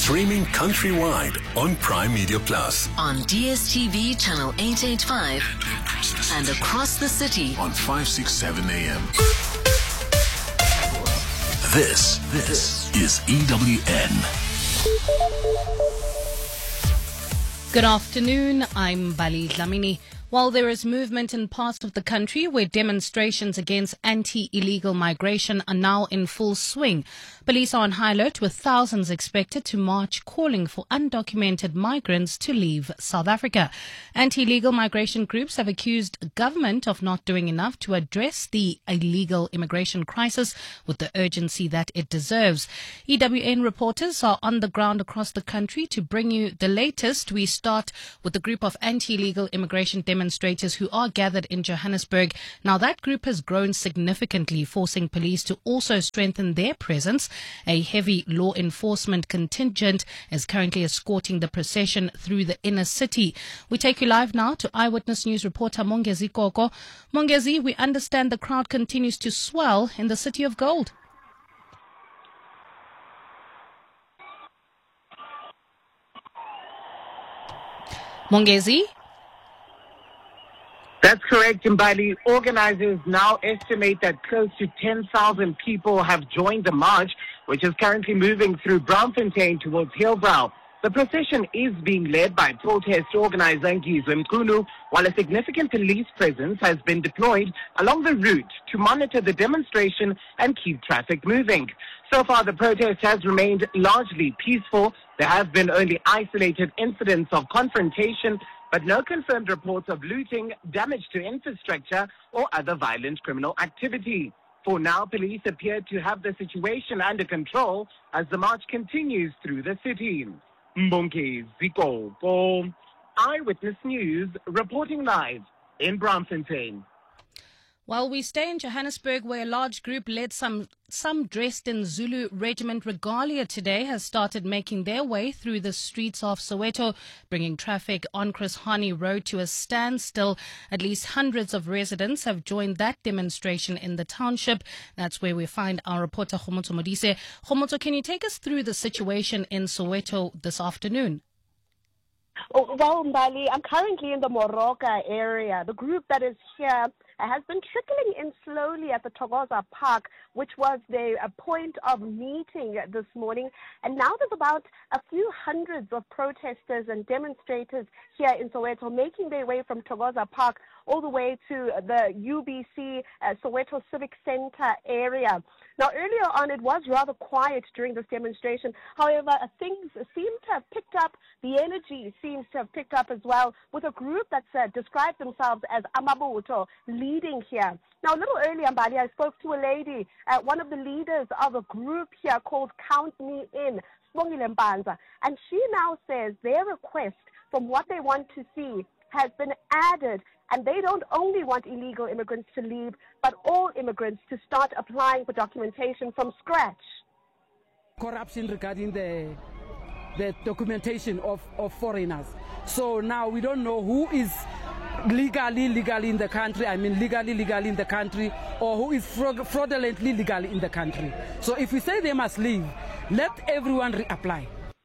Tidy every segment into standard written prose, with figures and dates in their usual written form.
Streaming countrywide on Prime Media Plus. On DSTV channel 885 and across the city on 567 AM. This is EWN. Good afternoon, I'm Bali Dlamini. While there is movement in parts of the country where demonstrations against anti-illegal migration are now in full swing, police are on high alert with thousands expected to march calling for undocumented migrants to leave South Africa. Anti-illegal migration groups have accused government of not doing enough to address the illegal immigration crisis with the urgency that it deserves. EWN reporters are on the ground across the country to bring you the latest. We start with a group of anti-illegal immigration demonstrators who are gathered in Johannesburg. Now, that group has grown significantly, forcing police to also strengthen their presence. A heavy law enforcement contingent is currently escorting the procession through the inner city. We take you live now to Eyewitness News reporter Mongezi Koko. Mongezi, we understand the crowd continues to swell in the City of Gold. Mongezi? That's correct, Mbali. Organizers now estimate that close to 10,000 people have joined the march, which is currently moving through Braamfontein towards Hillbrow. The procession is being led by protest organizer Ngizwe Mkunu, while a significant police presence has been deployed along the route to monitor the demonstration and keep traffic moving. So far, the protest has remained largely peaceful. There have been only isolated incidents of confrontation, but no confirmed reports of looting, damage to infrastructure, or other violent criminal activity. For now, police appear to have the situation under control as the march continues through the city. Mbonke Zikoko, Eyewitness News, reporting live in Braamfontein. Well, we stay in Johannesburg, where a large group led some dressed in Zulu regiment regalia today has started making their way through the streets of Soweto, bringing traffic on Chris Hani Road to a standstill. At least hundreds of residents have joined that demonstration in the township. That's where we find our reporter Khomotso Modise. Khomotso, can you take us through the situation in Soweto this afternoon? Well, Mbali, I'm currently in the Moroka area. The group that is here has been trickling in slowly at the Thokoza Park, which was the point of meeting this morning. And now there's about a few hundreds of protesters and demonstrators here in Soweto making their way from Thokoza Park all the way to the UBC Soweto Civic Center area. Now, earlier on, it was rather quiet during this demonstration. However, things seem to have picked up. The energy seems to have picked up as well, with a group that's described themselves as Amabuto leading here. Now, a little earlier, Mbali, I spoke to a lady, one of the leaders of a group here called Count Me In, Sibongile Mpanza, and she now says their request from what they want to see has been added, and they don't only want illegal immigrants to leave, but all immigrants to start applying for documentation from scratch. Corruption regarding the documentation of foreigners. So now we don't know who is legally in the country, legally in the country, or who is fraudulently legal in the country. So if we say they must leave, let everyone reapply.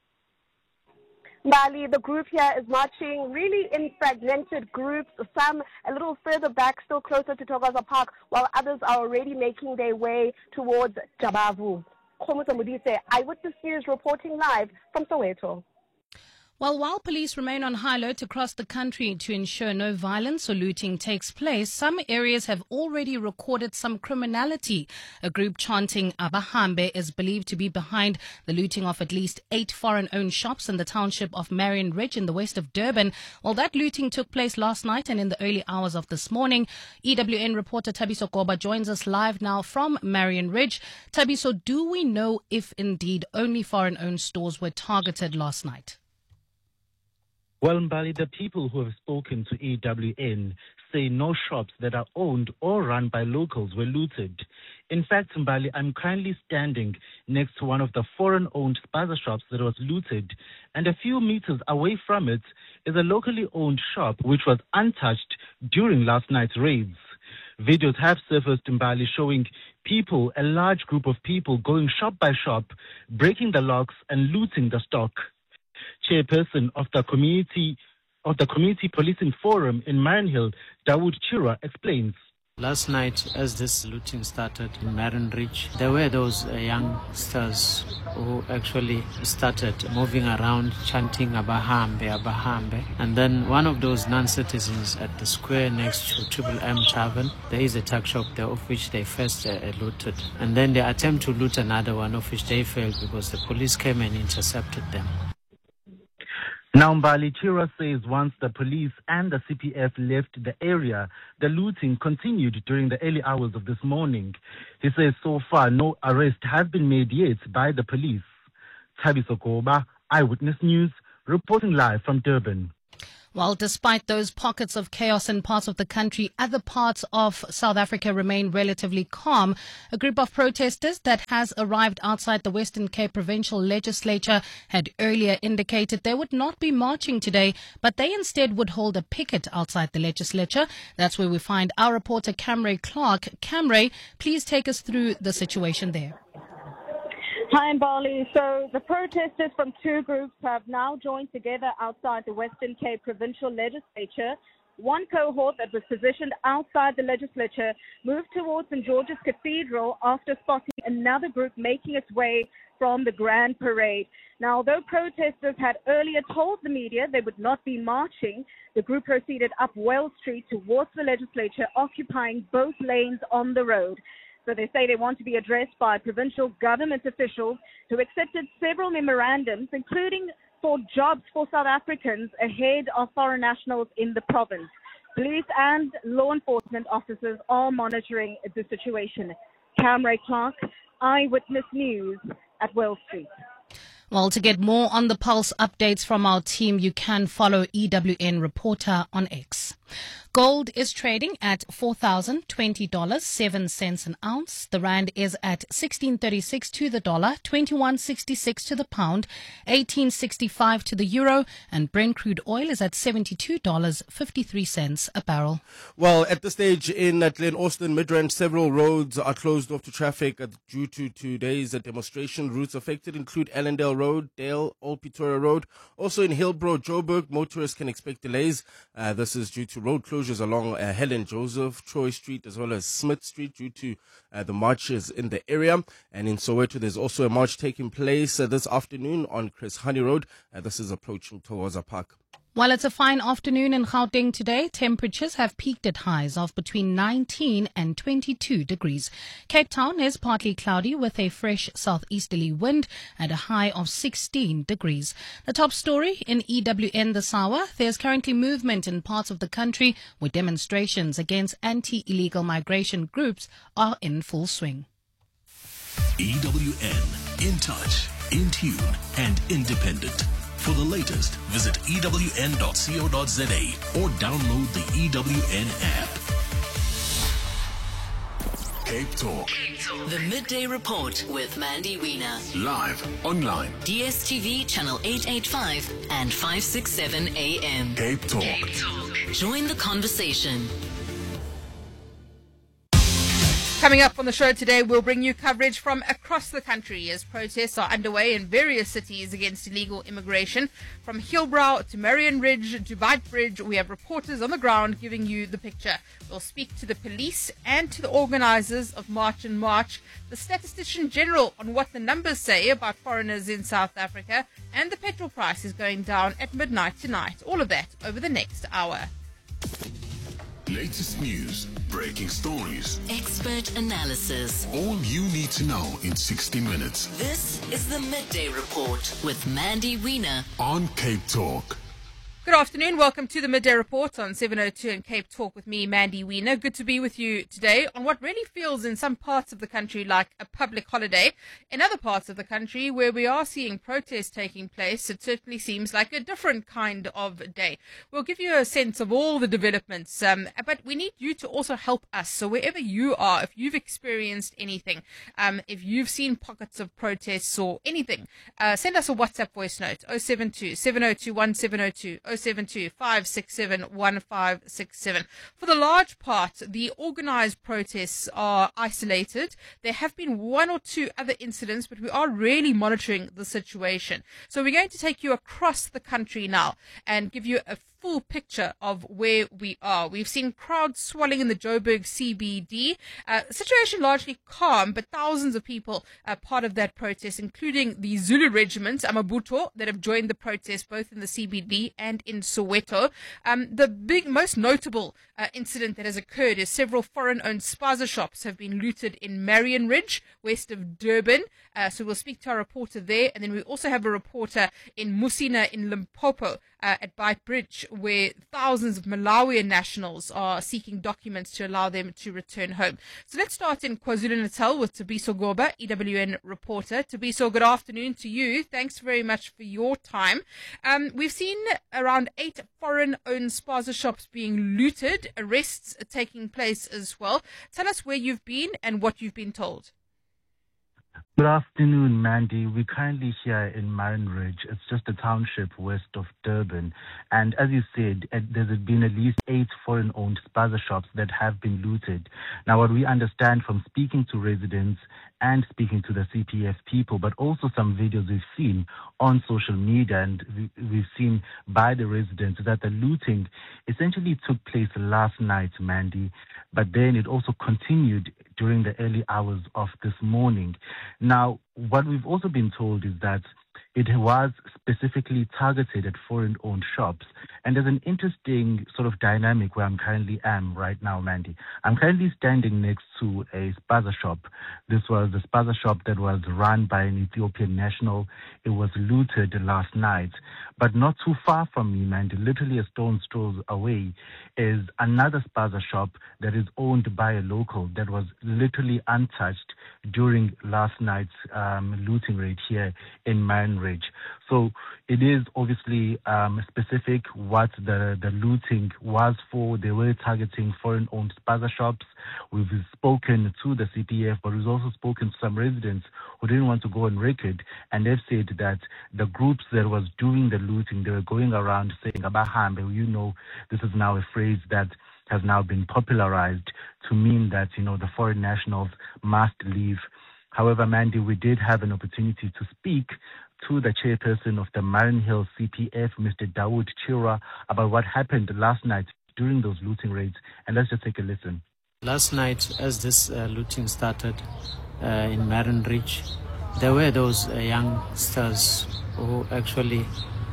Mbali, the group here is marching really in fragmented groups, some a little further back, still closer to Thokoza Park, while others are already making their way towards Jabavu. Khomotso Modise, Eyewitness News, reporting live from Soweto. Well, while police remain on high alert across the country to ensure no violence or looting takes place, some areas have already recorded some criminality. A group chanting Abahambe is believed to be behind the looting of at least 8 foreign-owned shops in the township of Marion Ridge in the west of Durban. Well, that looting took place last night and in the early hours of this morning. EWN reporter Thabiso Goba joins us live now from Marion Ridge. Thabiso, do we know if indeed only foreign-owned stores were targeted last night? Well, Mbali, the people who have spoken to EWN say no shops that are owned or run by locals were looted. In fact, Mbali, I'm currently standing next to one of the foreign-owned spaza shops that was looted, and a few meters away from it is a locally owned shop which was untouched during last night's raids. Videos have surfaced in Bali showing people, a large group of people, going shop by shop, breaking the locks and looting the stock. Chairperson of the Community Policing Forum in Mariannhill, Dawood Chira, explains. Last night, as this looting started in Marin Ridge, there were those youngsters who actually started moving around chanting Abahambe, Abahambe. And then one of those non-citizens at the square next to Triple M Tavern, there is a tuck shop there of which they first looted. And then they attempt to loot another one of which they failed because the police came and intercepted them. Now, Mbali Chira says once the police and the CPF left the area, the looting continued during the early hours of this morning. He says so far no arrest has been made yet by the police. Thabiso Koba, Eyewitness News, reporting live from Durban. Well, despite those pockets of chaos in parts of the country, other parts of South Africa remain relatively calm. A group of protesters that has arrived outside the Western Cape Provincial Legislature had earlier indicated they would not be marching today, but they instead would hold a picket outside the legislature. That's where we find our reporter Camray Clark. Camray, please take us through the situation there. Hi, Mbali. So the protesters from two groups have now joined together outside the Western Cape Provincial Legislature. One cohort that was positioned outside the legislature moved towards St. George's Cathedral after spotting another group making its way from the Grand Parade. Now, although protesters had earlier told the media they would not be marching, the group proceeded up Wells Street towards the legislature, occupying both lanes on the road. So they say they want to be addressed by provincial government officials who accepted several memorandums, including for jobs for South Africans ahead of foreign nationals in the province. Police and law enforcement officers are monitoring the situation. Camray Clark, Eyewitness News at Wells Street. Well, to get more on the Pulse updates from our team, you can follow EWN Reporter on X. Gold is trading at $4,020.07 an ounce. The rand is at 16.36 to the dollar, 21.66 to the pound, 18.65 to the euro, and Brent crude oil is at $72.53 a barrel. Well, at this stage in Glen Austin, Midrand, several roads are closed off to traffic due to today's demonstration. Routes affected include Allendale Road, Dale, Old Pretoria Road. Also in Hillbrow, Joburg, motorists can expect delays. This is due to road closures along Helen Joseph, Troy Street, as well as Smith Street due to the marches in the area. And in Soweto, there's also a march taking place this afternoon on Chris Honey Road. This is approaching Thokoza Park. While it's a fine afternoon in Gauteng today, temperatures have peaked at highs of between 19 and 22 degrees. Cape Town is partly cloudy with a fresh southeasterly wind at a high of 16 degrees. The top story in EWN this hour, there's currently movement in parts of the country where demonstrations against anti-illegal migration groups are in full swing. EWN, in touch, in tune, and independent. For the latest, visit ewn.co.za or download the EWN app. Cape Talk. The Midday Report with Mandy Wiener. Live, online. DSTV channel 885 and 567 AM. Cape Talk. Join the conversation. Coming up on the show today, we'll bring you coverage from across the country as protests are underway in various cities against illegal immigration. From Hillbrow to Marion Ridge to Beitbridge, we have reporters on the ground giving you the picture. We'll speak to the police and to the organisers of March and March, the Statistician General on what the numbers say about foreigners in South Africa, and the petrol price is going down at midnight tonight. All of that over the next hour. Latest news, breaking stories, Expert analysis. all you need to know in 60 minutes This is the Midday Report with Mandy Wiener. on Cape Talk. Good afternoon. Welcome to the Midday Report on 702 and Cape Talk with me, Mandy Wiener. Good to be with you today on what really feels in some parts of the country like a public holiday. In other parts of the country where we are seeing protests taking place, it certainly seems like a different kind of day. We'll give you a sense of all the developments, but we need you to also help us. So wherever you are, if you've experienced anything, if you've seen pockets of protests or anything, send us a WhatsApp voice note, 072 7021 702, 072 567 1567. For the large part, the organized protests are isolated. There have been one or two other incidents, but we are really monitoring the situation. So we're going to take you across the country now and give you a full picture of where we are. We've seen crowds swelling in the Joburg CBD. Situation largely calm, but thousands of people are part of that protest, including the Zulu regiment, Amabutho, that have joined the protest both in the CBD and in Soweto. The most notable incident that has occurred is several foreign-owned spaza shops have been looted in Marion Ridge, west of Durban. So we'll speak to our reporter there. And then we also have a reporter in Musina in Limpopo at Beitbridge, where thousands of Malawian nationals are seeking documents to allow them to return home. So let's start in KwaZulu-Natal with Tabiso Goba, EWN reporter. Tabiso, good afternoon to you. Thanks very much for your time. We've seen around 8 foreign-owned spaza shops being looted, arrests taking place as well. Tell us where you've been and what you've been told. Good afternoon, Mandy. We're currently here in Marion Ridge. It's just a township west of Durban. And as you said, there's been at least 8 foreign-owned spaza shops that have been looted. Now, what we understand from speaking to residents and speaking to the CPF people, but also some videos we've seen on social media and we've seen by the residents, that the looting essentially took place last night, Mandy, but then it also continued during the early hours of this morning. Now, what we've also been told is that it was specifically targeted at foreign-owned shops. And there's an interesting sort of dynamic where I'm currently am right now, Mandy. I'm currently standing next to a spaza shop. This was a spaza shop that was run by an Ethiopian national. It was looted last night. But not too far from me, Mandy, literally a stone's throw away, is another spaza shop that is owned by a local that was literally untouched during last night's looting raid here in Marion Ridge. So it is obviously specific what the looting was for. They were targeting foreign-owned spaza shops. We've spoken to the CPF, but we've also spoken to some residents who didn't want to go on record, and they've said that the groups that was doing the looting, they were going around saying abahambe. You know, this is now a phrase that has now been popularized to mean that, you know, the foreign nationals must leave. However, Mandy, we did have an opportunity to speak to the chairperson of the Marion Hill CPF, Mr. Dawood Chira, about what happened last night during those looting raids. And let's just take a listen. Last night, as this looting started in Marion Ridge, there were those youngsters who actually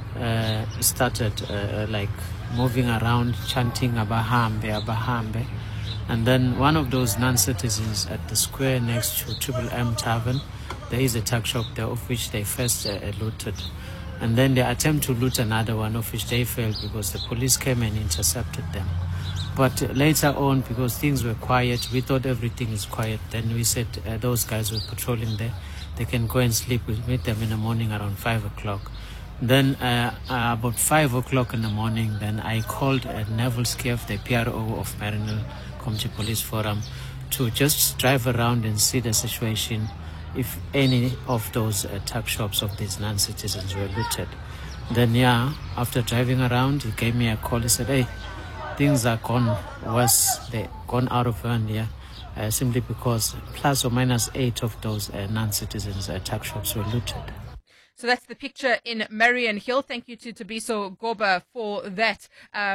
started like moving around, chanting abahambe, abahambe. And then one of those non-citizens at the square next to Triple M Tavern, there is a tuck shop there of which they first looted. And then they attempt to loot another one of which they failed because the police came and intercepted them. But later on, because things were quiet, we thought everything is quiet. Then we said those guys were patrolling there. They can go and sleep. We'll meet them in the morning around 5 o'clock. Then about 5 o'clock in the morning, then I called Neville Skiff, the PRO of Marion Hill Community Police Forum, to just drive around and see the situation if any of those tuck shops of these non-citizens were looted. Then, after driving around, he gave me a call. He said, hey, things are gone worse. They're gone out of hand here, simply because plus or minus 8 of those non-citizens tuck shops were looted. So that's the picture in Marion Hill. Thank you to Tabiso Goba for that.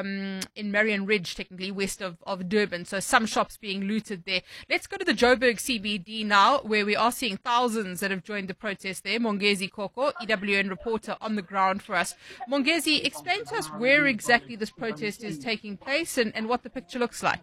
In Marion Ridge, technically west of Durban. So some shops being looted there. Let's go to the Joburg CBD now, where we are seeing thousands that have joined the protest there. Mongezi Koko, EWN reporter on the ground for us. Mongezi, explain to us where exactly this protest is taking place and what the picture looks like.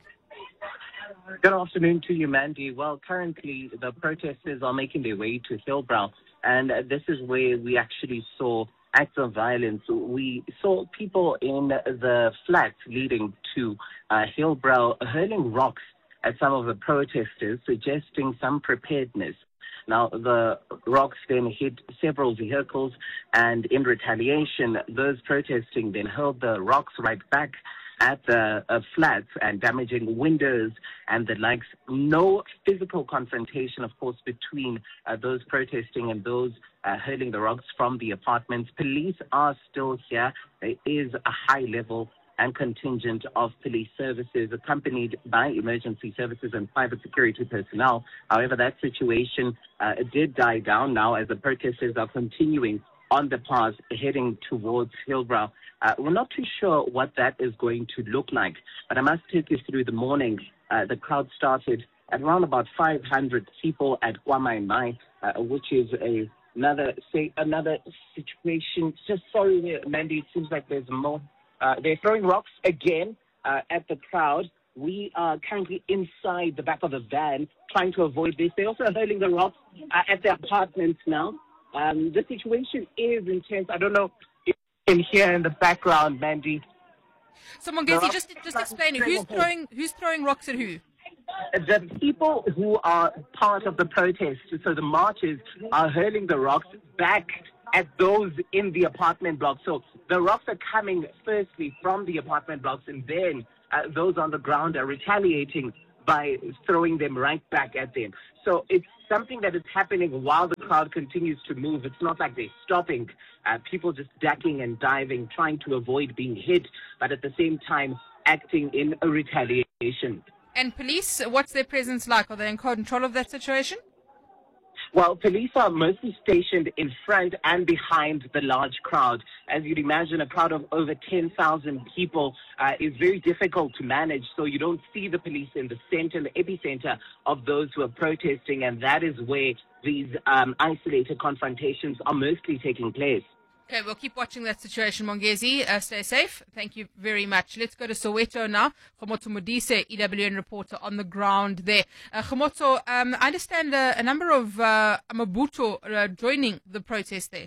Good afternoon to you, Mandy. Well, currently the protesters are making their way to Hillbrow. And this is where we actually saw acts of violence. We saw people in the flats leading to Hillbrow hurling rocks at some of the protesters, suggesting some preparedness. Now, the rocks then hit several vehicles, and in retaliation, those protesting then hurled the rocks right back at the flats and damaging windows and the likes. No physical confrontation, of course, between those protesting and those hurling the rocks from the apartments. Police are still here. There is a high level and contingent of police services accompanied by emergency services and private security personnel. However, that situation did die down now as the protesters are continuing on the path heading towards Hillbrow. We're not too sure what that is going to look like, but I must take you through the morning. The crowd started at around about 500 people at Kwamaimai, which is another situation. Just sorry, Mandy, it seems like there's more. They're throwing rocks again at the crowd. We are currently inside the back of the van trying to avoid this. They're also hurling the rocks at the apartments now. The situation is intense. I don't know if you can hear in the background, Mandy. So Mongezi, just explain who's throwing rocks at who? The people who are part of the protest, so the marchers, are hurling the rocks back at those in the apartment blocks. So the rocks are coming firstly from the apartment blocks, and then those on the ground are retaliating by throwing them right back at them. So it's something that is happening while the crowd continues to move. It's not like they're stopping. People just ducking and diving, trying to avoid being hit, but at the same time acting in a retaliation. And police, what's their presence like? Are they in control of that situation? Well, police are mostly stationed in front and behind the large crowd. As you'd imagine, a crowd of over 10,000 people is very difficult to manage, so you don't see the police in the center, the epicenter of those who are protesting, and that is where these isolated confrontations are mostly taking place. Okay, we'll keep watching that situation, Mongezi. Stay safe. Thank you very much. Let's go to Soweto now. Kgomoto Modise, EWN reporter on the ground there. Kgomoto, I understand a number of Amabuto joining the protest there.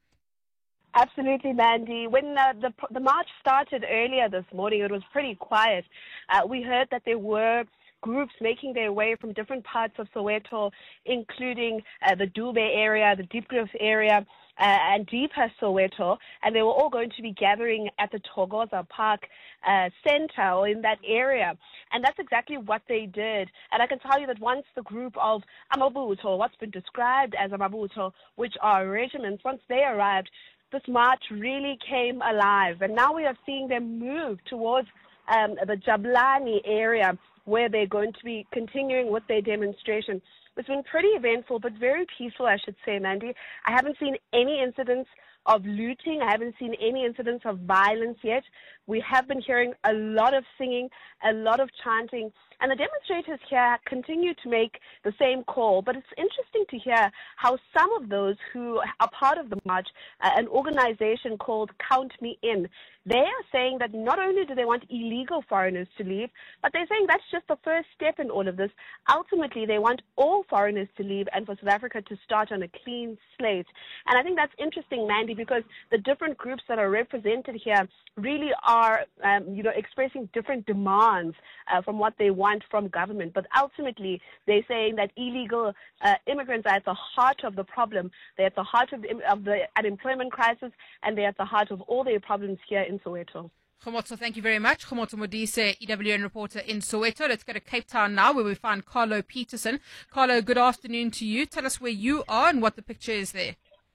Absolutely, Mandy. When the march started earlier this morning, it was pretty quiet. We heard that there were groups making their way from different parts of Soweto, including the Dube area, the Diepkloof area, and deeper Soweto, and they were all going to be gathering at the Thokoza Park center or in that area. And that's exactly what they did. And I can tell you that once the group of Amabuto, what's been described as Amabuto, which are regiments, once they arrived, this march really came alive. And now we are seeing them move towards the Jabulani area, where they're going to be continuing with their demonstration. It's been pretty eventful, but very peaceful, I should say, Mandy. I haven't seen any incidents of looting. I haven't seen any incidents of violence yet. We have been hearing a lot of singing, a lot of chanting, and the demonstrators here continue to make the same call. But it's interesting to hear how some of those who are part of the march, an organization called Count Me In, they are saying that not only do they want illegal foreigners to leave, but they're saying that's just the first step in all of this. Ultimately, they want all foreigners to leave and for South Africa to start on a clean slate. And I think that's interesting, Mandy, because the different groups that are represented here really are, expressing different demands from what they want from government. But ultimately, they're saying that illegal immigrants are at the heart of the problem. They're at the heart of the unemployment crisis, and they're at the heart of all their problems here in Soweto. Kgomoto, thank you very much. Kgomoto Modise, EWN reporter in Soweto. Let's go to Cape Town now, where we find Carlo Peterson. Carlo, good afternoon to you. Tell us where you are and what the picture is there.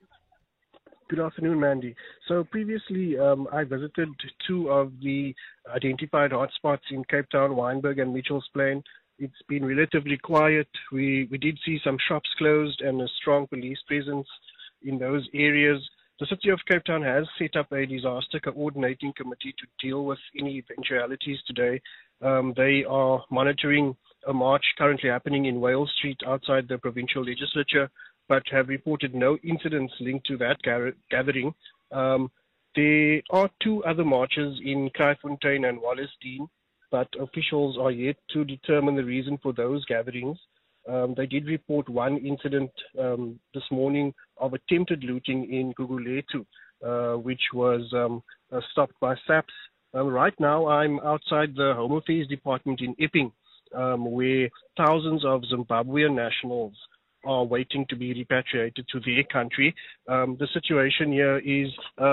Good afternoon, Mandy. So previously, I visited two of the identified hotspots in Cape Town, Wynberg and Mitchell's Plain. It's been relatively quiet. We did see some shops closed and a strong police presence in those areas. The City of Cape Town has set up a disaster coordinating committee to deal with any eventualities today. They are monitoring a march currently happening in Wales Street outside the provincial legislature, but have reported no incidents linked to that gathering. There are two other marches in Kraaifontein and Wallisdean, but officials are yet to determine the reason for those gatherings. They did report one incident this morning of attempted looting in Gugulethu, which was stopped by SAPS. Right now, I'm outside the Home Affairs Department in Epping, where thousands of Zimbabwean nationals are waiting to be repatriated to their country. The situation here is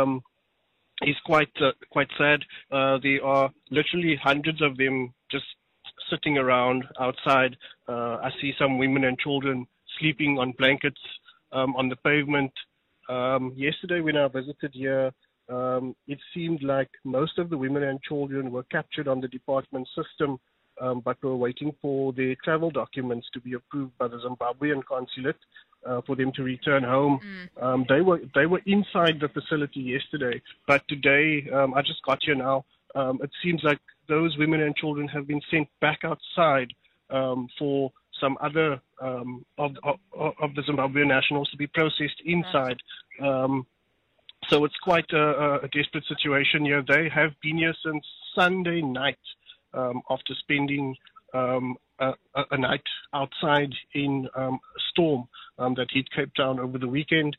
quite sad. There are literally hundreds of them just sitting around outside. I see some women and children sleeping on blankets on the pavement. Yesterday when I visited here, it seemed like most of the women and children were captured on the department system, but were waiting for their travel documents to be approved by the Zimbabwean consulate for them to return home. They were inside the facility yesterday, but today, I just got here now, it seems like those women and children have been sent back outside for some other of the Zimbabwean nationals to be processed inside. So it's quite a desperate situation here. They have been here since Sunday night after spending a night outside in a storm that hit Cape Town over the weekend.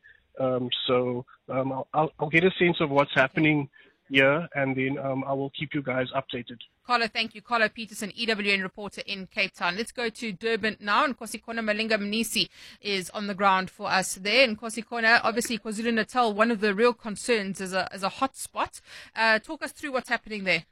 So I'll get a sense of what's happening here, and then I will keep you guys updated. Carlo, thank you. Carlo Peterson, EWN reporter in Cape Town. Let's go to Durban now. And Nkosikona Malinga Mnisi is on the ground for us there. And Nkosikona, obviously KwaZulu-Natal, one of the real concerns as a hot spot. Talk us through what's happening there.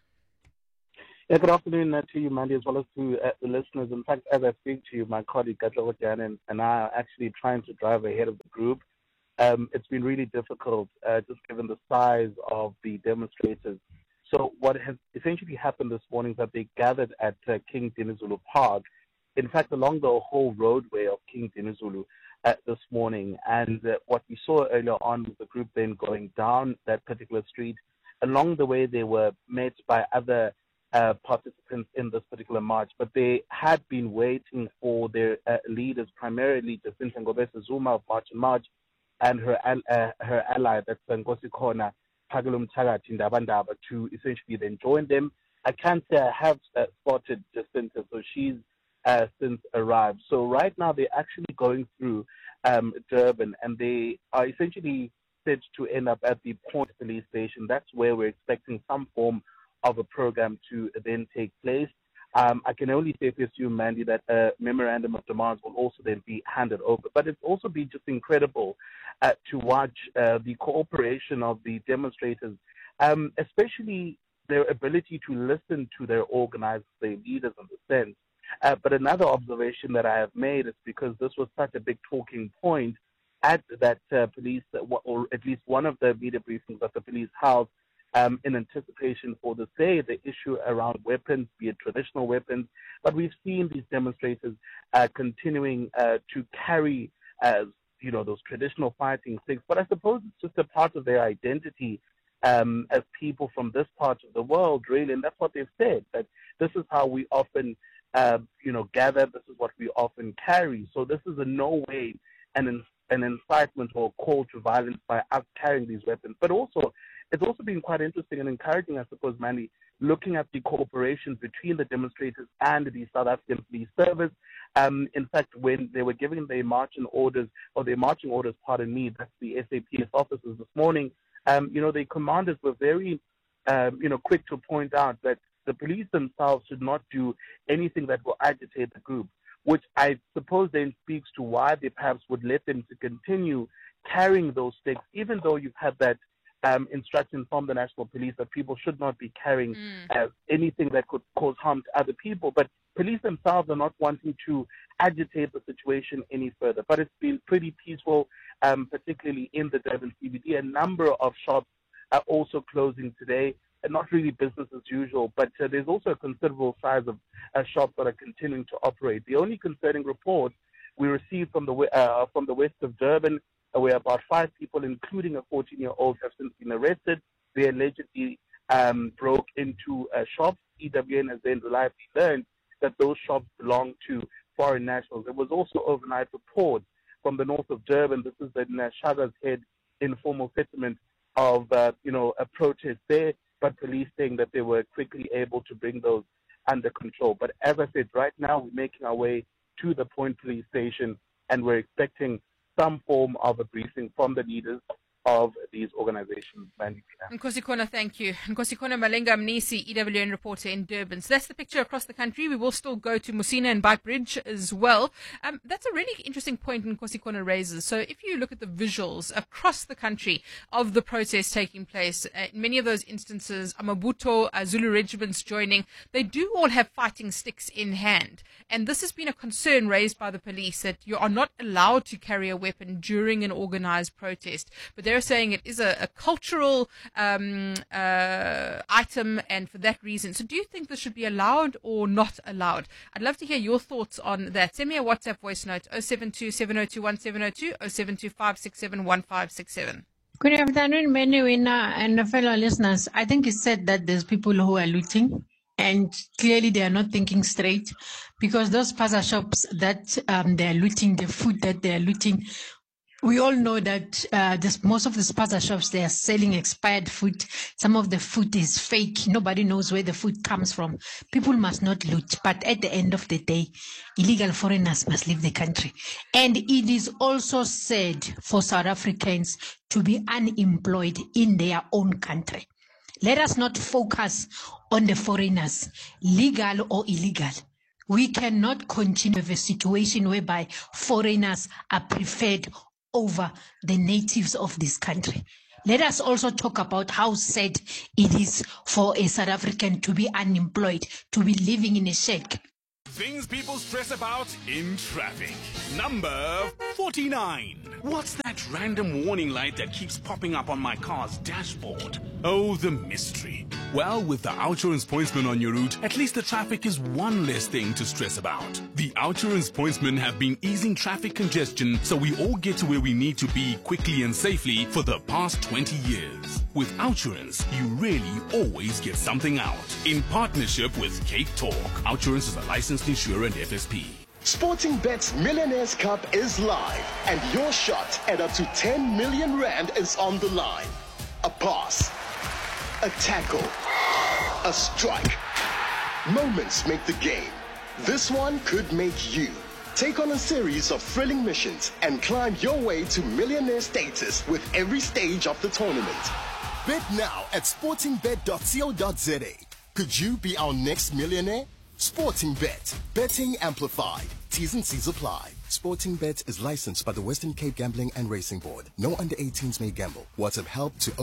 Yeah, good afternoon to you, Mandy, as well as to the listeners. In fact, as I speak to you, my colleague Gatla Jan and I are actually trying to drive ahead of the group. It's been really difficult, just given the size of the demonstrators. So what has essentially happened this morning is that they gathered at King Dinizulu Park, in fact, along the whole roadway of King Dinizulu this morning. And what we saw earlier on was the group then going down that particular street. Along the way, they were met by other participants in this particular march, but they had been waiting for their leaders, primarily Jacinta Ngobese Zuma of March and March, and her ally, that's Nkosikona Phakela Mthakathi Ndaba, to essentially then join them. I can't say I have spotted Jacinta, so she's since arrived. So right now they're actually going through Durban, and they are essentially set to end up at the Point Police Station. That's where we're expecting some form of a program to then take place. I can only safely assume, Mandy, that a memorandum of demands will also then be handed over. But it's also been just incredible to watch the cooperation of the demonstrators, especially their ability to listen to their organizers, their leaders in the sense. But another observation that I have made is because this was such a big talking point at that police, or at least one of the media briefings that the police held, in anticipation for the issue around weapons, be it traditional weapons. But we've seen these demonstrators continuing to carry, those traditional fighting sticks. But I suppose it's just a part of their identity as people from this part of the world, really. And that's what they've said, that this is how we often, gather. This is what we often carry. So this is in no way an incitement or call to violence by us carrying these weapons. But also, it's also been quite interesting and encouraging, I suppose, Mandy, looking at the cooperation between the demonstrators and the South African Police Service. In fact, when they were giving their marching orders, that's the SAPS officers this morning, the commanders were very, quick to point out that the police themselves should not do anything that will agitate the group, which I suppose then speaks to why they perhaps would let them to continue carrying those sticks, even though you've had that instruction from the National Police that people should not be carrying anything that could cause harm to other people. But police themselves are not wanting to agitate the situation any further. But it's been pretty peaceful, particularly in the Durban CBD. A number of shops are also closing today, and not really business as usual, but there's also a considerable size of shops that are continuing to operate. The only concerning report we received from the west of Durban, where about 5 people, including a 14-year-old, have since been arrested. They allegedly broke into shops. EWN has then reliably learned that those shops belong to foreign nationals. There was also overnight reports from the north of Durban. This is in Shaga's Head informal settlement of a protest there, but police saying that they were quickly able to bring those under control. But as I said, right now we're making our way to the Point Police Station, and we're expecting some form of a briefing from the leaders of these organizations. Nkosi thank you. Nkosi Malenga Mnisi, EWN reporter in Durban. So that's the picture across the country. We will still go to Musina and Beitbridge as well. That's a really interesting point Nkosi raises. So if you look at the visuals across the country of the protests taking place, in many of those instances, Amabuto, Zulu regiments joining, they do all have fighting sticks in hand. And this has been a concern raised by the police that you are not allowed to carry a weapon during an organized protest. But they're saying it is a cultural item, and for that reason. So do you think this should be allowed or not allowed? I'd love to hear your thoughts on that. Send me a WhatsApp voice note, 072-702-1702, 072-567-1567. Good afternoon, Menuina and fellow listeners. I think it's said that there's people who are looting, and clearly they are not thinking straight, because those plaza shops that they are looting, the food that they are looting, we all know that most of the plaza shops, they are selling expired food. Some of the food is fake. Nobody knows where the food comes from. People must not loot. But at the end of the day, illegal foreigners must leave the country. And it is also said for South Africans to be unemployed in their own country. Let us not focus on the foreigners, legal or illegal. We cannot continue with a situation whereby foreigners are preferred over the natives of this country. Let us also talk about how sad it is for a South African to be unemployed, to be living in a shack. Things people stress about in traffic. Number 49. What's that random warning light that keeps popping up on my car's dashboard? Oh, the mystery. Well, with the OUTsurance Pointsman on your route, at least the traffic is one less thing to stress about. The OUTsurance Pointsmen have been easing traffic congestion so we all get to where we need to be quickly and safely for the past 20 years. With OUTsurance, you really always get something out. In partnership with Cape Talk, OUTsurance is a licensed insurer and FSP. Sporting Bet's Millionaires Cup is live, and your shot at up to 10 million rand is on the line. A pass, a tackle, a strike. Moments make the game. This one could make you. Take on a series of thrilling missions and climb your way to millionaire status with every stage of the tournament. Bet now at sportingbet.co.za. Could you be our next millionaire? Sporting Bet. Betting amplified. T's and C's apply. Sporting Bet is licensed by the Western Cape Gambling and Racing Board. No under 18s may gamble. WhatsApp help to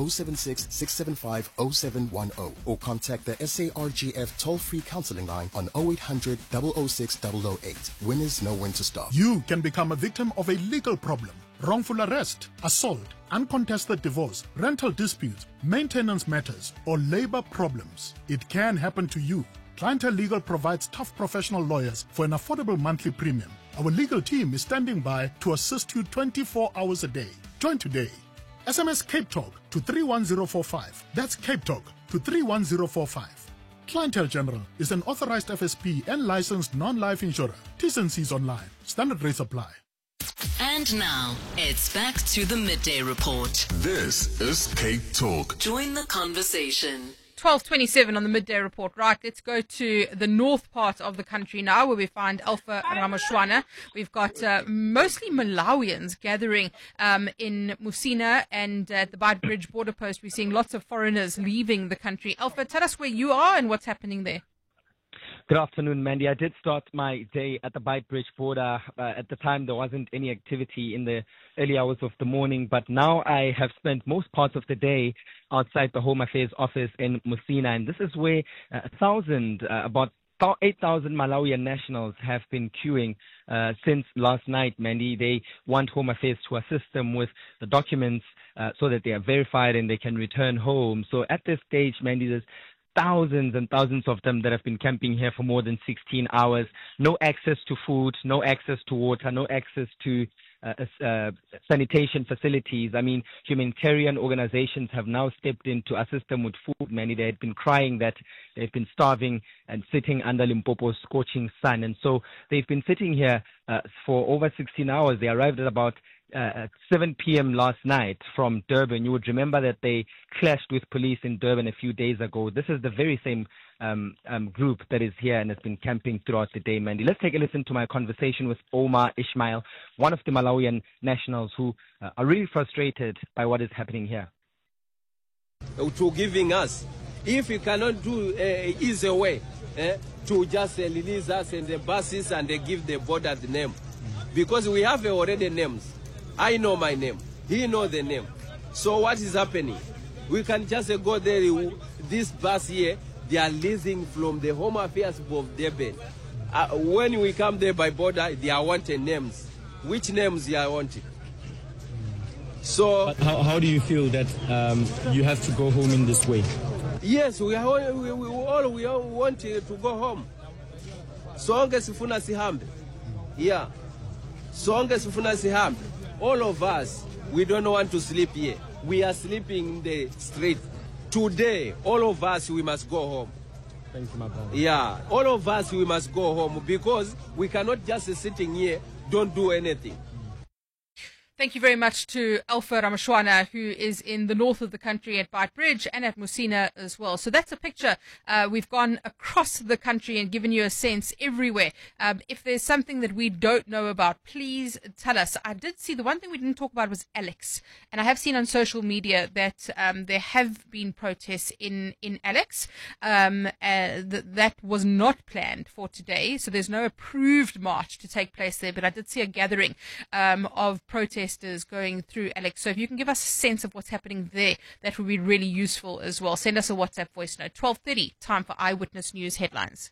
076-675-0710 or contact the SARGF toll-free counseling line on 0800 006 008. Winners know when to stop. You can become a victim of a legal problem. Wrongful arrest, assault, uncontested divorce, rental disputes, maintenance matters, or labor problems. It can happen to you. Clientele Legal provides tough professional lawyers for an affordable monthly premium. Our legal team is standing by to assist you 24 hours a day. Join today. SMS Cape Talk to 31045. That's Cape Talk to 31045. Clientele General is an authorized FSP and licensed non-life insurer. T's and C's online. Standard rates apply. And now, it's back to the Midday Report. This is Cape Talk. Join the conversation. 12:27 on the Midday Report. Right, let's go to the north part of the country now, where we find Alpha Ramoshwana. We've got mostly Malawians gathering in Musina, and at the Beitbridge border post, we're seeing lots of foreigners leaving the country. Alpha, tell us where you are and what's happening there. Good afternoon, Mandy. I did start my day at the Beitbridge border. At the time, there wasn't any activity in the early hours of the morning, but now I have spent most parts of the day outside the Home Affairs office in Musina, and this is where about 8,000 Malawian nationals have been queuing since last night, Mandy. They want Home Affairs to assist them with the documents so that they are verified and they can return home. So at this stage, Mandy, there's thousands and thousands of them that have been camping here for more than 16 hours. No access to food, no access to water, no access to sanitation facilities. I mean, humanitarian organizations have now stepped in to assist them with food. Many, they had been crying that they've been starving and sitting under Limpopo's scorching sun. And so they've been sitting here for over 16 hours. They arrived at about at 7 p.m. last night from Durban. You would remember that they clashed with police in Durban a few days ago. This is the very same group that is here and has been camping throughout the day, Mandy. Let's take a listen to my conversation with Omar Ismail, one of the Malawian nationals who are really frustrated by what is happening here. To giving us, if you cannot do easy way to just release us and the buses and they give the border the name, because we have already names. I know my name. He knows the name. So what is happening? We can just go there. This bus here, they are leasing from the Home Affairs of Durban. When we come there by border, they are wanting names. Which names they are wanting? So but how do you feel that you have to go home in this way? Yes, we all want to go home. Songe sifuna sihambe. Yeah. Songe sifuna sihambe. All of us, we don't want to sleep here. We are sleeping in the street. Today, all of us, we must go home. Thank you, my brother. Yeah, all of us, we must go home because we cannot just sitting here, don't do anything. Thank you very much to Alpha Ramashwana, who is in the north of the country at Beitbridge and at Musina as well. So that's a picture. We've gone across the country and given you a sense everywhere. If there's something that we don't know about, please tell us. I did see the one thing we didn't talk about was Alex. And I have seen on social media that there have been protests in Alex. That was not planned for today. So there's no approved march to take place there. But I did see a gathering of protests going through Alex. So if you can give us a sense of what's happening there, that would be really useful as well. Send us a WhatsApp voice note. 12:30, time for Eyewitness News headlines.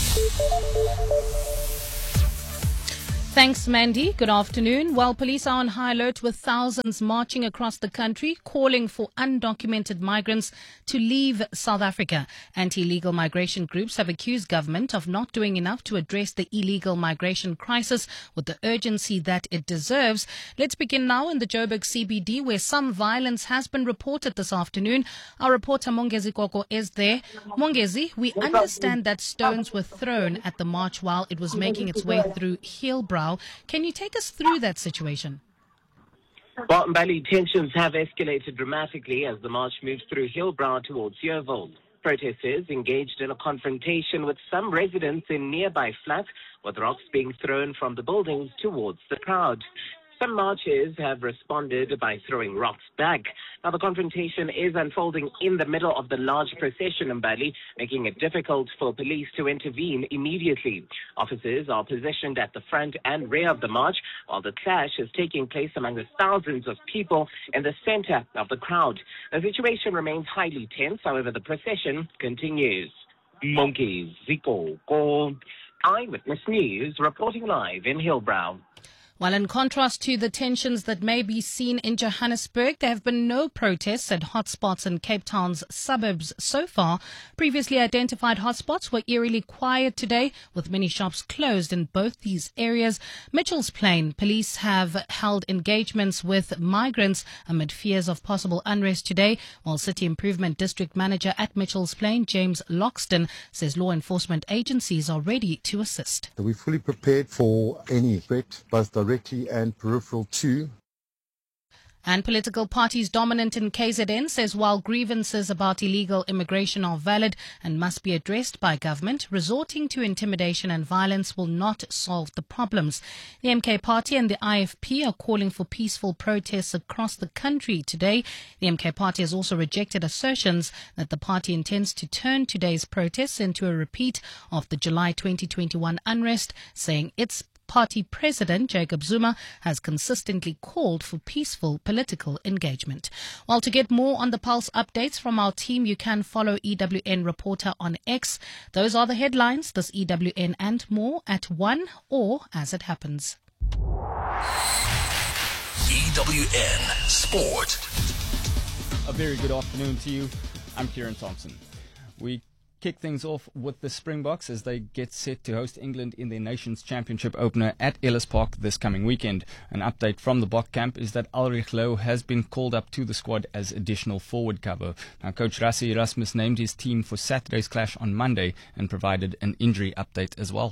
Thanks, Mandy. Good afternoon. Well, police are on high alert with thousands marching across the country, calling for undocumented migrants to leave South Africa. Anti-illegal migration groups have accused government of not doing enough to address the illegal migration crisis with the urgency that it deserves. Let's begin now in the Joburg CBD, where some violence has been reported this afternoon. Our reporter Mongezi Koko is there. Mongezi, we understand that stones were thrown at the march while it was making its way through Hillbrow. Can you take us through that situation? Well, Mbali, tensions have escalated dramatically as the march moved through Hillbrow towards Yeoville. Protesters engaged in a confrontation with some residents in nearby flats, with rocks being thrown from the buildings towards the crowd. Some marchers have responded by throwing rocks back. Now, the confrontation is unfolding in the middle of the large procession in Mbali, making it difficult for police to intervene immediately. Officers are positioned at the front and rear of the march, while the clash is taking place among the thousands of people in the center of the crowd. The situation remains highly tense, however, the procession continues. Monkey Ziko Go, Eyewitness News, reporting live in Hillbrow. Well, in contrast to the tensions that may be seen in Johannesburg, there have been no protests at hotspots in Cape Town's suburbs so far. Previously identified hotspots were eerily quiet today, with many shops closed in both these areas. Mitchell's Plain police have held engagements with migrants amid fears of possible unrest today, while City Improvement District Manager at Mitchell's Plain, James Loxton, says law enforcement agencies are ready to assist. We're fully prepared for any threat, both directly and peripheral too. And political parties dominant in KZN says while grievances about illegal immigration are valid and must be addressed by government, resorting to intimidation and violence will not solve the problems. The MK Party and the IFP are calling for peaceful protests across the country today. The MK Party has also rejected assertions that the party intends to turn today's protests into a repeat of the July 2021 unrest, saying its party president, Jacob Zuma, has consistently called for peaceful political engagement. Well, to get more on the Pulse updates from our team, you can follow EWN Reporter on X. Those are the headlines, this EWN and more at 1 or as it happens. EWN Sport. A very good afternoon to you. I'm Kieran Thompson. We kick things off with the Springboks as they get set to host England in their Nations Championship opener at Ellis Park this coming weekend. An update from the Bok camp is that Ulrich Loh has been called up to the squad as additional forward cover. Now, Coach Rassie Erasmus named his team for Saturday's clash on Monday and provided an injury update as well.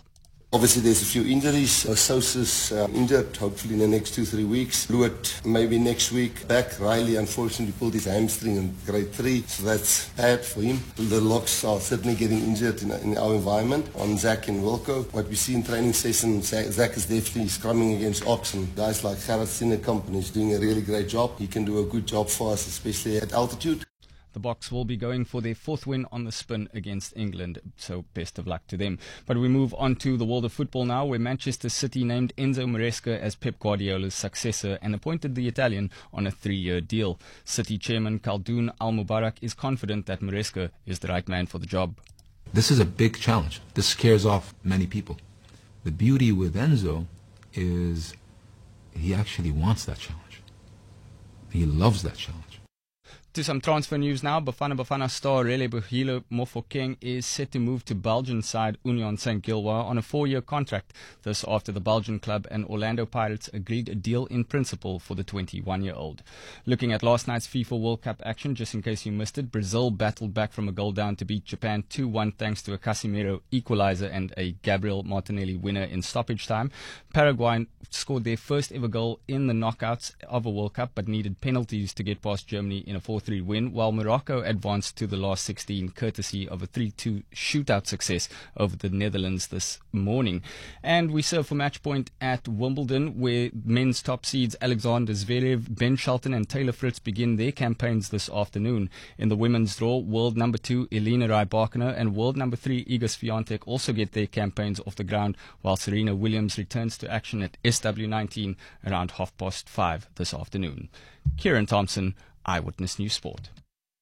Obviously, there's a few injuries. Sosa's injured, hopefully in the next 2-3 weeks. Lewitt, maybe next week. Back, Riley unfortunately pulled his hamstring in grade 3, so that's bad for him. The locks are certainly getting injured in our environment. On Zach and Wilco, what we see in training session, Zach is definitely scrumming against Ox, and guys like Gerard Sinekamp is doing a really great job. He can do a good job for us, especially at altitude. The Boks will be going for their 4th win on the spin against England, so best of luck to them. But we move on to the world of football now, where Manchester City named Enzo Maresca as Pep Guardiola's successor and appointed the Italian on a 3-year deal. City chairman Khaldoon Al-Mubarak is confident that Maresca is the right man for the job. This is a big challenge. This scares off many people. The beauty with Enzo is he actually wants that challenge. He loves that challenge. To some transfer news now. Bafana star Relebohile Mofokeng is set to move to Belgian side Union Saint-Gilloise on a 4-year contract. This after the Belgian club and Orlando Pirates agreed a deal in principle for the 21-year-old. Looking at last night's FIFA World Cup action, just in case you missed it, Brazil battled back from a goal down to beat Japan 2-1 thanks to a Casemiro equalizer and a Gabriel Martinelli winner in stoppage time. Paraguay scored their first ever goal in the knockouts of a World Cup but needed penalties to get past Germany in a 4-3 win, while Morocco advanced to the last 16 courtesy of a 3-2 shootout success over the Netherlands this morning. And we serve for match point at Wimbledon, where men's top seeds Alexander Zverev, Ben Shelton and Taylor Fritz begin their campaigns this afternoon. In the women's draw, world number 2 Elena Rybakina and world number 3 Iga Swiatek also get their campaigns off the ground, while Serena Williams returns to action at SW19 around 5:30 this afternoon. Kieran Thompson, Eyewitness News Sport.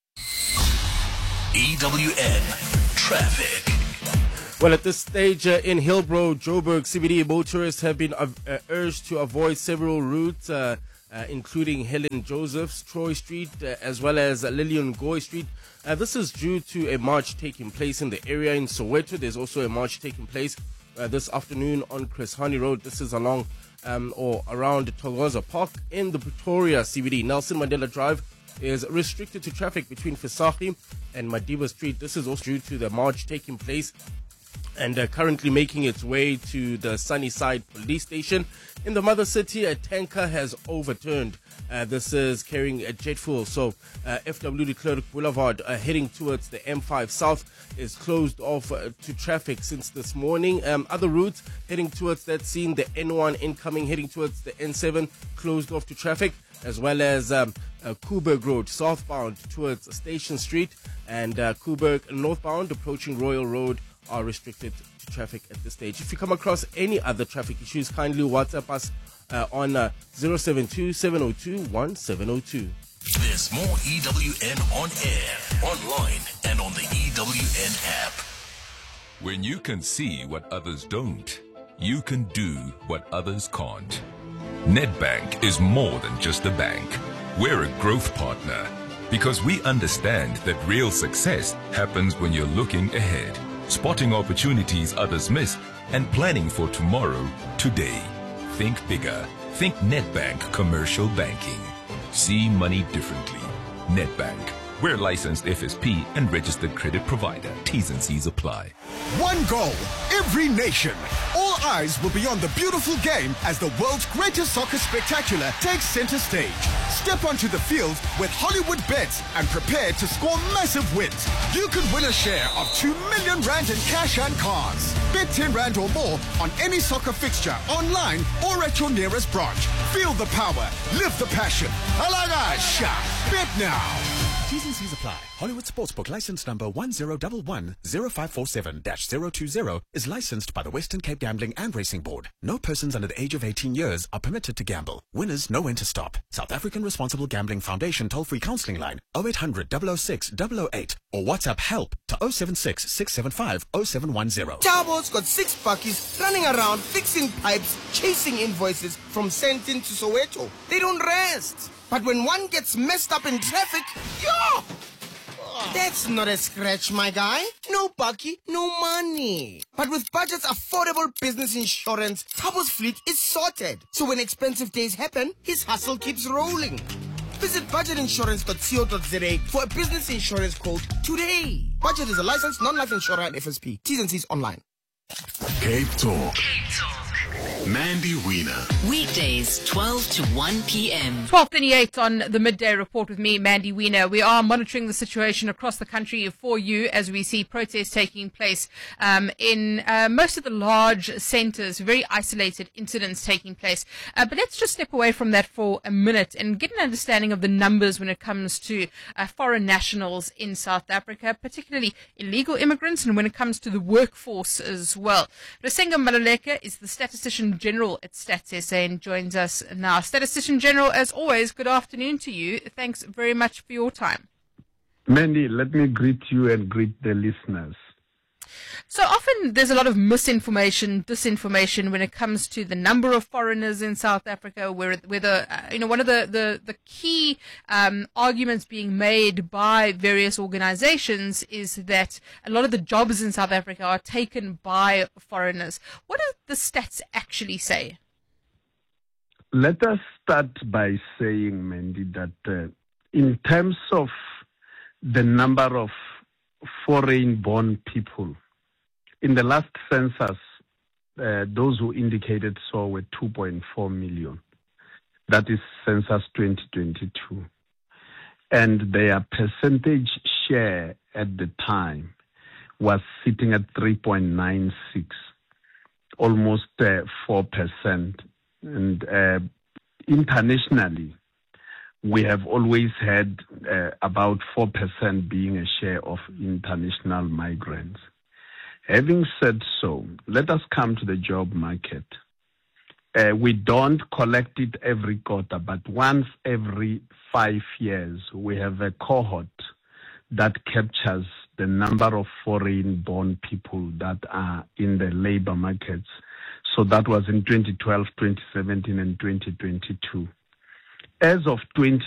EWN Traffic. Well, at this stage in Hillbrow, Joburg CBD, motorists have been urged to avoid several routes, including Helen Joseph's, Troy Street, as well as Lillian Goy Street. This is due to a march taking place in the area. In Soweto, there's also a march taking place this afternoon on Chris Hani Road. This is along or around Thokoza Park in the Pretoria CBD. Nelson Mandela Drive is restricted to traffic between Fisaki and Madiba Street. This is also due to the march taking place and currently making its way to the Sunnyside police station. In the mother city, a tanker has overturned. This is carrying a jet fuel. So FW de Klerk Boulevard heading towards the M5 South is closed off to traffic since this morning. Other routes heading towards that scene, the N1 incoming heading towards the N7 closed off to traffic, as well as Kuberg Road southbound towards Station Street and Kuberg northbound approaching Royal Road are restricted to traffic at this stage. If you come across any other traffic issues, kindly WhatsApp us on 072-702-1702. There's more EWN on air, online, and on the EWN app. When you can see what others don't, you can do what others can't. Nedbank is more than just a bank. We're a growth partner because we understand that real success happens when you're looking ahead, spotting opportunities others miss, and planning for tomorrow, today. Think bigger. Think Nedbank Commercial Banking. See money differently. Nedbank. We're licensed FSP and registered credit provider. T's and C's apply. One goal, every nation. All eyes will be on the beautiful game as the world's greatest soccer spectacular takes center stage. Step onto the field with Hollywood Bets and prepare to score massive wins. You could win a share of 2 million rand in cash and cars. Bet 10 rand or more on any soccer fixture, online or at your nearest branch. Feel the power, live the passion. Alagasha, bet now. T's and C's apply. Hollywood Sportsbook license number 1011-0547-020 is licensed by the Western Cape Gambling and Racing Board. No persons under the age of 18 years are permitted to gamble. Winners know when to stop. South African Responsible Gambling Foundation toll-free counseling line 0800 006 008 or WhatsApp help to 076 675 0710. Chabo's got 6 buckies running around fixing pipes, chasing invoices from Sentin to Soweto. They don't rest. But when one gets messed up in traffic, yo! That's not a scratch, my guy. No bucky, no money. But with Budget's affordable business insurance, Tabo's fleet is sorted. So when expensive days happen, his hustle keeps rolling. Visit budgetinsurance.co.za for a business insurance quote today. Budget is a licensed non-life insurer at FSP. T's and C's online. Cape Talk. Mandy Wiener. Weekdays, 12 to 1 p.m. 12:38 on the Midday Report with me, Mandy Wiener. We are monitoring the situation across the country for you as we see protests taking place in most of the large centres, very isolated incidents taking place. But let's just step away from that for a minute and get an understanding of the numbers when it comes to foreign nationals in South Africa, particularly illegal immigrants, and when it comes to the workforce as well. Rasenga Maluleke is the Statistician General at Stats SA and joins us now. Statistician General, as always, good afternoon to you. Thanks very much for your time. Mandy, let me greet you and greet the listeners. So often there's a lot of misinformation, disinformation when it comes to the number of foreigners in South Africa, whether one of the key arguments being made by various organizations is that a lot of the jobs in South Africa are taken by foreigners. What do the stats actually say? Let us start by saying, Mandy, that in terms of the number of foreign-born people, in the last census, those who indicated so were 2.4 million. That is census 2022. And their percentage share at the time was sitting at 3.96, almost 4%. And internationally, we have always had about 4% being a share of international migrants. Having said so, let us come to the job market. We don't collect it every quarter, but once every 5 years, we have a cohort that captures the number of foreign-born people that are in the labor markets. So that was in 2012, 2017, and 2022. As of